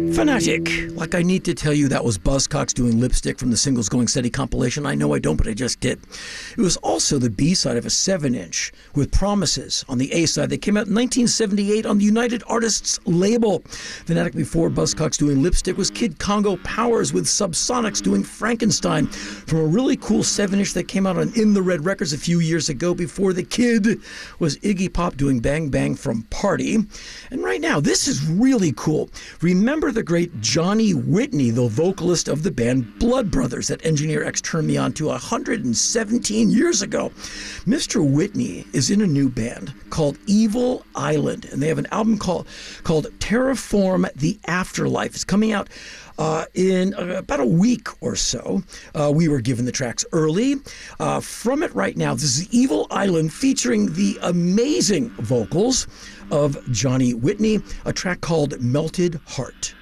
Fanatic. Like I need to tell you that was Buzzcocks doing Lipstick from the Singles Going Steady compilation. I know I don't, but I just did. It was also the B-side of a 7-inch with Promises on the A-side. They came out in 1978 on the United Artists label. Fanatic before Buzzcocks doing Lipstick was Kid Congo Powers with Subsonics doing Frankenstein from a really cool 7-inch that came out on In the Red Records a few years ago. Before the Kid was Iggy Pop doing Bang Bang from Party. And right now, this is really cool. Remember the great Johnny Whitney, the vocalist of the band Blood Brothers that Engineer X turned me on to 117 years ago. Mr. Whitney is in a new band called Evil Island, and they have an album called Terraform the Afterlife. It's coming out in about a week or so. We were given the tracks early. From it right now, this is Evil Island featuring the amazing vocals of Johnny Whitney, a track called Melted Heart.